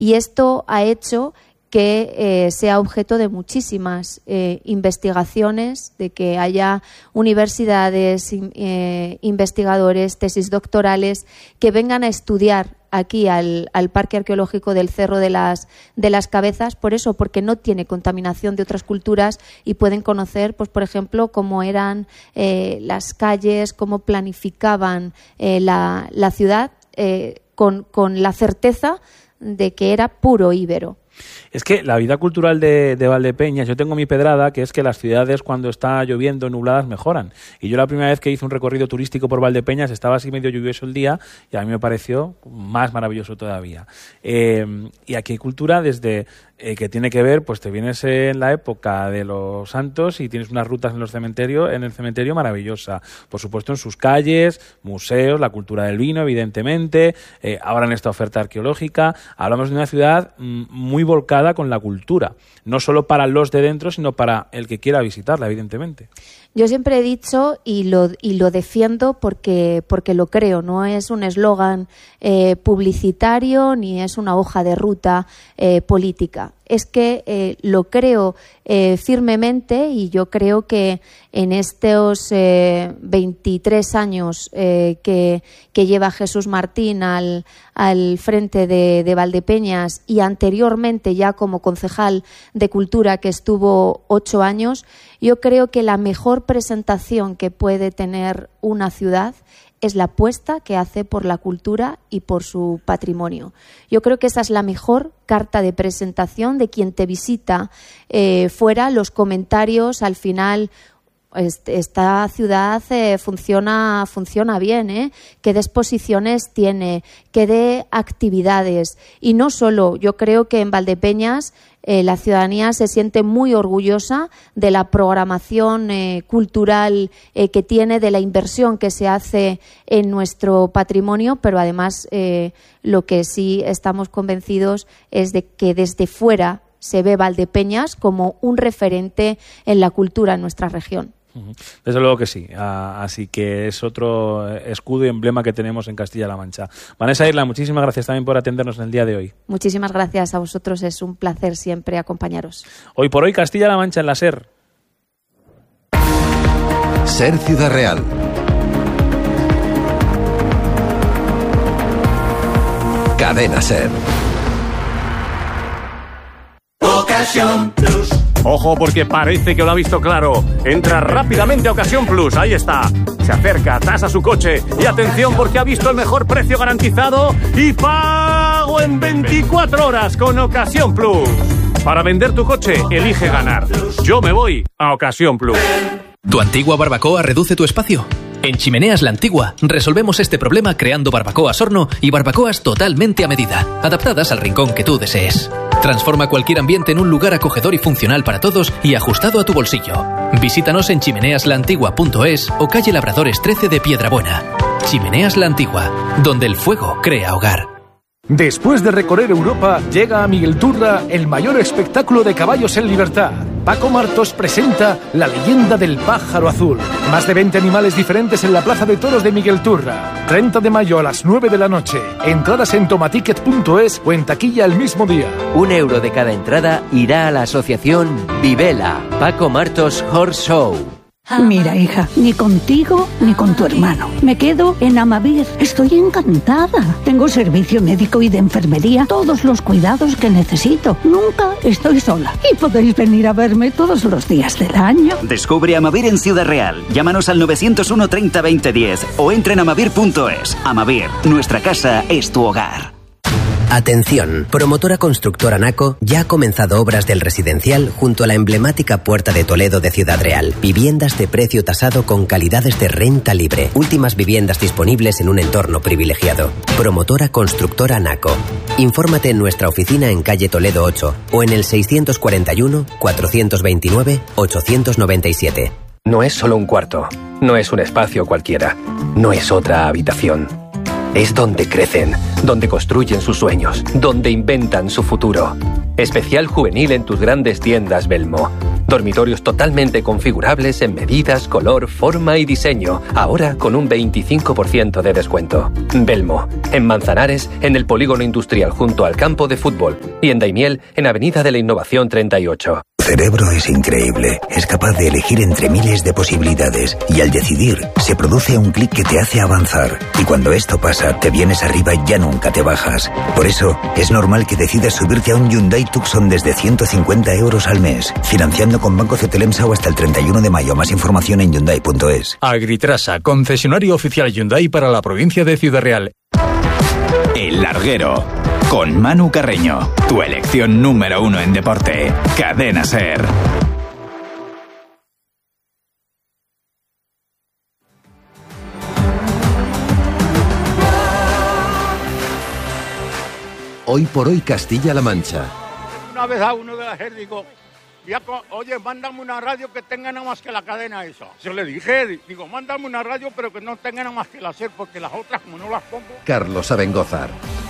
Y esto ha hecho que sea objeto de muchísimas investigaciones, de que haya universidades, investigadores, tesis doctorales que vengan a estudiar aquí al Parque Arqueológico del Cerro de las Cabezas, por eso, porque no tiene contaminación de otras culturas y pueden conocer, pues por ejemplo, cómo eran las calles, cómo planificaban la ciudad con la certeza de que era puro íbero. Es que la vida cultural de Valdepeñas, yo tengo mi pedrada, que es que las ciudades cuando está lloviendo, nubladas, mejoran. Y yo la primera vez que hice un recorrido turístico por Valdepeñas estaba así medio lluvioso el día y a mí me pareció más maravilloso todavía. Y aquí hay cultura desde que tiene que ver, pues te vienes en la época de los santos y tienes unas rutas en el cementerio maravillosa. Por supuesto en sus calles, museos, la cultura del vino, evidentemente, ahora en esta oferta arqueológica. Hablamos de una ciudad muy volcada con la cultura, no solo para los de dentro, sino para el que quiera visitarla, evidentemente. Yo siempre he dicho y lo defiendo porque lo creo, no es un eslogan publicitario ni es una hoja de ruta política. Es que lo creo firmemente y yo creo que en estos 23 años que lleva Jesús Martín al frente de Valdepeñas y anteriormente ya como concejal de Cultura, que estuvo 8 años, yo creo que la mejor presentación que puede tener una ciudad es la apuesta que hace por la cultura y por su patrimonio. Yo creo que esa es la mejor carta de presentación de quien te visita fuera. Los comentarios al final, esta ciudad funciona bien, qué de exposiciones tiene, qué de actividades. Y no solo, yo creo que en Valdepeñas la ciudadanía se siente muy orgullosa de la programación cultural que tiene, de la inversión que se hace en nuestro patrimonio, pero además lo que sí estamos convencidos es de que desde fuera se ve Valdepeñas como un referente en la cultura en nuestra región. Desde luego que sí, así que es otro escudo y emblema que tenemos en Castilla-La Mancha. Vanessa Irla, muchísimas gracias también por atendernos en el día de hoy. Muchísimas gracias a vosotros, es un placer siempre acompañaros. Hoy por hoy Castilla-La Mancha en la SER. SER Ciudad Real. Cadena SER. Ocasión Plus. Ojo, porque parece que lo ha visto claro. Entra rápidamente a Ocasión Plus, ahí está. Se acerca, tasa su coche y atención porque ha visto el mejor precio garantizado y pago en 24 horas con Ocasión Plus. Para vender tu coche, elige ganar. Yo me voy a Ocasión Plus. ¿Tu antigua barbacoa reduce tu espacio? En Chimeneas La Antigua resolvemos este problema creando barbacoas horno y barbacoas totalmente a medida, adaptadas al rincón que tú desees. Transforma cualquier ambiente en un lugar acogedor y funcional para todos y ajustado a tu bolsillo. Visítanos en chimeneaslaantigua.es o calle Labradores 13 de Piedrabuena. Chimeneas La Antigua, donde el fuego crea hogar. Después de recorrer Europa, llega a Miguelturra el mayor espectáculo de caballos en libertad. Paco Martos presenta La leyenda del pájaro azul. Más de 20 animales diferentes en la Plaza de Toros de Miguelturra. 30 de mayo a las 9 de la noche. Entradas en tomaticket.es o en taquilla el mismo día. €1 de cada entrada irá a la asociación Vivela. Paco Martos Horse Show. Mira, hija, ni contigo ni con tu hermano. Me quedo en Amavir. Estoy encantada. Tengo servicio médico y de enfermería, todos los cuidados que necesito. Nunca estoy sola. Y podéis venir a verme todos los días del año. Descubre Amavir en Ciudad Real. Llámanos al 901 30 20 10 o entra en amavir.es. Amavir, nuestra casa es tu hogar. Atención, promotora constructora Naco ya ha comenzado obras del residencial junto a la emblemática Puerta de Toledo de Ciudad Real. Viviendas de precio tasado con calidades de renta libre. Últimas viviendas disponibles en un entorno privilegiado. Promotora constructora Naco. Infórmate en nuestra oficina en calle Toledo 8 o en el 641 429 897. No es solo un cuarto, no es un espacio cualquiera, no es otra habitación. Es donde crecen, donde construyen sus sueños, donde inventan su futuro. Especial juvenil en tus grandes tiendas Belmo. Dormitorios totalmente configurables en medidas, color, forma y diseño. Ahora con un 25% de descuento. Belmo, en Manzanares, en el Polígono Industrial junto al campo de fútbol. Y en Daimiel, en Avenida de la Innovación 38. Cerebro es increíble. Es capaz de elegir entre miles de posibilidades. Y al decidir, se produce un clic que te hace avanzar. Y cuando esto pasa, te vienes arriba y ya nunca te bajas. Por eso, es normal que decidas subirte a un Hyundai Tucson desde 150 euros al mes. Financiando con Banco Cetelemsa o hasta el 31 de mayo. Más información en Hyundai.es. Agritrasa, concesionario oficial Hyundai para la provincia de Ciudad Real. El Larguero. Con Manu Carreño, tu elección número 1 en deporte. Cadena SER. Hoy por hoy Castilla-La Mancha. Una vez a uno de la SER digo, oye, mándame una radio que tenga nada más que la cadena esa. Yo le dije, digo, mándame una radio pero que no tenga nada más que la SER, porque las otras como no las pongo. Carlos Abengózar.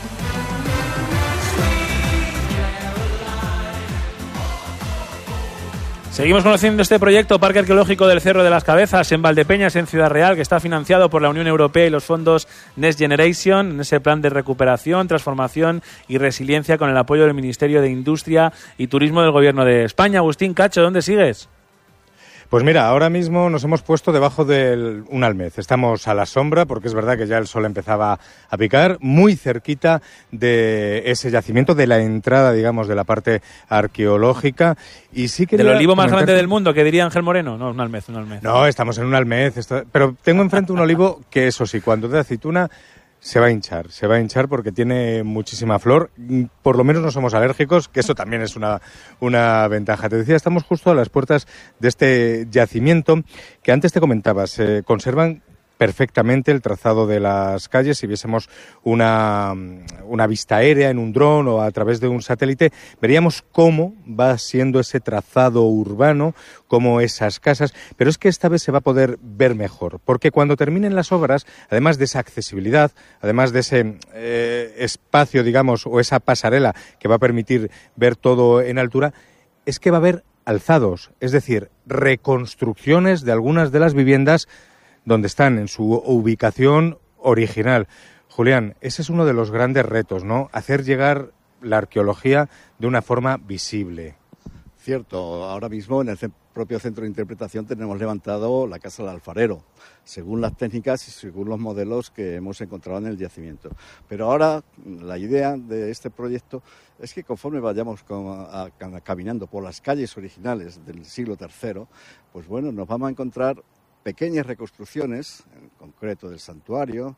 Seguimos conociendo este proyecto Parque Arqueológico del Cerro de las Cabezas en Valdepeñas, en Ciudad Real, que está financiado por la Unión Europea y los fondos Next Generation, en ese plan de recuperación, transformación y resiliencia con el apoyo del Ministerio de Industria y Turismo del Gobierno de España. Agustín Cacho, ¿dónde sigues? Pues mira, ahora mismo nos hemos puesto debajo de un almez. Estamos a la sombra porque es verdad que ya el sol empezaba a picar, muy cerquita de ese yacimiento, de la entrada, digamos, de la parte arqueológica. Y sí que del olivo más grande del mundo, que diría Ángel Moreno. No, un almez. No, estamos en un almez. Pero tengo enfrente un olivo que, eso sí, cuando de aceituna se va a hinchar porque tiene muchísima flor. Por lo menos no somos alérgicos, que eso también es una ventaja. Te decía, estamos justo a las puertas de este yacimiento que antes te comentaba, se conservan perfectamente el trazado de las calles. Si viésemos una vista aérea en un dron o a través de un satélite, veríamos cómo va siendo ese trazado urbano, cómo esas casas, pero es que esta vez se va a poder ver mejor, porque cuando terminen las obras, además de esa accesibilidad, además de ese espacio, digamos, o esa pasarela que va a permitir ver todo en altura, es que va a haber alzados, es decir, reconstrucciones de algunas de las viviendas donde están en su ubicación original. Julián, ese es uno de los grandes retos, ¿no? Hacer llegar la arqueología de una forma visible. Cierto, ahora mismo en el propio centro de interpretación tenemos levantado la Casa del Alfarero, según las técnicas y según los modelos que hemos encontrado en el yacimiento. Pero ahora la idea de este proyecto es que conforme vayamos caminando por las calles originales del siglo III, pues bueno, nos vamos a encontrar pequeñas reconstrucciones, en concreto del santuario,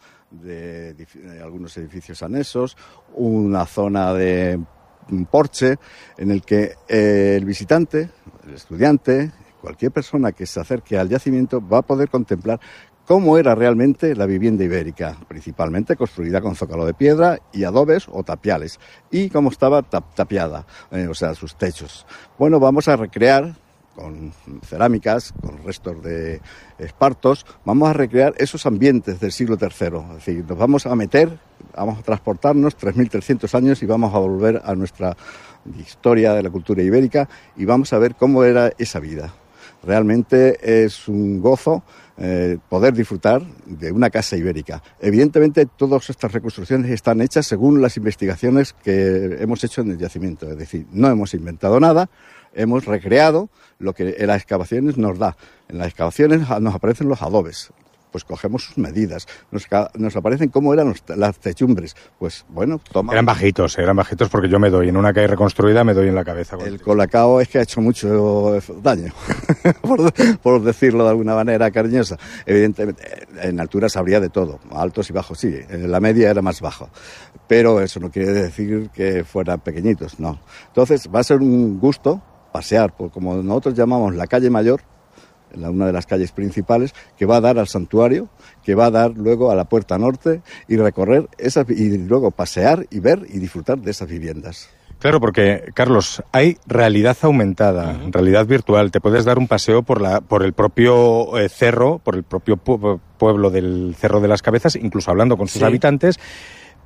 de algunos edificios anexos, una zona de porche en el que el visitante, el estudiante, cualquier persona que se acerque al yacimiento va a poder contemplar cómo era realmente la vivienda ibérica, principalmente construida con zócalo de piedra y adobes o tapiales, y cómo estaba tapiada, o sea, sus techos. Bueno, vamos a recrear con cerámicas, con restos de espartos, vamos a recrear esos ambientes del siglo III. Es decir, nos vamos a transportarnos 3.300 años y vamos a volver a nuestra historia de la cultura ibérica y vamos a ver cómo era esa vida. Realmente es un gozo poder disfrutar de una casa ibérica. Evidentemente, todas estas reconstrucciones están hechas según las investigaciones que hemos hecho en el yacimiento. Es decir, no hemos inventado nada, hemos recreado lo que en las excavaciones nos da. En las excavaciones nos aparecen los adobes, pues cogemos sus medidas, nos aparecen cómo eran las techumbres, pues bueno, Eran bajitos porque yo me doy, en una calle reconstruida me doy en la cabeza. El colacao es que ha hecho mucho daño, por decirlo de alguna manera cariñosa. Evidentemente, en alturas habría de todo, altos y bajos, sí, en la media era más bajo, pero eso no quiere decir que fueran pequeñitos, no. Entonces va a ser un gusto pasear por, como nosotros llamamos, la calle Mayor, una de las calles principales, que va a dar al santuario, que va a dar luego a la Puerta Norte y recorrer esas, y luego pasear y ver y disfrutar de esas viviendas. Claro, porque, Carlos, hay realidad aumentada, realidad virtual. Te puedes dar un paseo por el propio cerro, por el propio pueblo del Cerro de las Cabezas, incluso hablando con sus habitantes,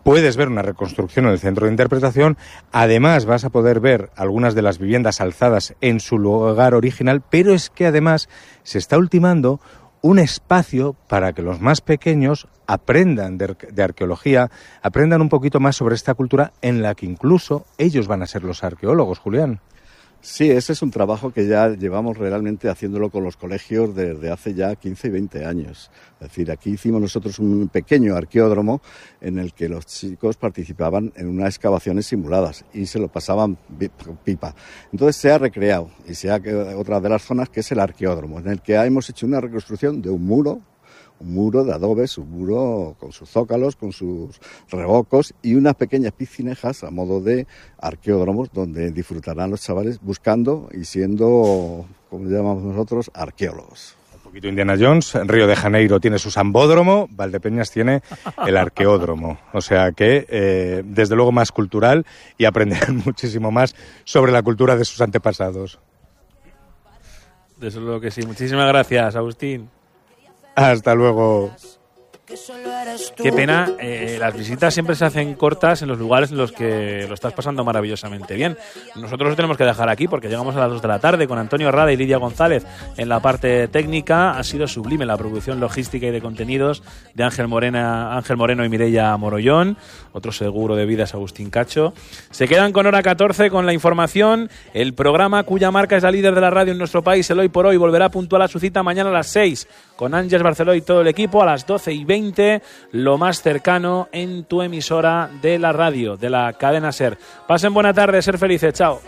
puedes ver una reconstrucción en el centro de interpretación. Además, vas a poder ver algunas de las viviendas alzadas en su lugar original, pero es que además se está ultimando un espacio para que los más pequeños aprendan de arqueología, aprendan un poquito más sobre esta cultura en la que incluso ellos van a ser los arqueólogos, Julián. Sí, ese es un trabajo que ya llevamos realmente haciéndolo con los colegios desde hace ya 15 y 20 años. Es decir, aquí hicimos nosotros un pequeño arqueódromo en el que los chicos participaban en unas excavaciones simuladas y se lo pasaban pipa. Entonces se ha recreado y se ha quedado otra de las zonas que es el arqueódromo, en el que hemos hecho una reconstrucción de un muro de adobes, un muro con sus zócalos, con sus revocos y unas pequeñas piscinejas a modo de arqueódromos donde disfrutarán los chavales buscando y siendo, como llamamos nosotros, arqueólogos. Un poquito Indiana Jones, Río de Janeiro tiene su sambódromo, Valdepeñas tiene el arqueódromo. O sea que, desde luego, más cultural y aprenderán muchísimo más sobre la cultura de sus antepasados. Desde luego que sí. Muchísimas gracias, Agustín. Hasta luego. Qué pena, las visitas siempre se hacen cortas en los lugares en los que lo estás pasando maravillosamente bien. Nosotros lo tenemos que dejar aquí porque llegamos a las 2 de la tarde con Antonio Rada y Lidia González en la parte técnica. Ha sido sublime la producción logística y de contenidos de Ángel Moreno y Mireia Morollón. Otro seguro de vida es Agustín Cacho. Se quedan con Hora 14 con la información. El programa cuya marca es la líder de la radio en nuestro país, el Hoy por Hoy, volverá puntual a su cita mañana a las 6 con Ángeles Barceló y todo el equipo. A las 12:20, lo más cercano en tu emisora de la radio, de la cadena SER. Pasen buena tarde, ser felices, chao.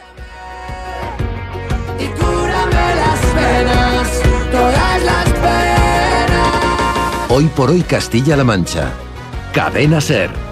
Y cúrame las penas, todas las penas. Hoy por Hoy Castilla-La Mancha. Cadena SER.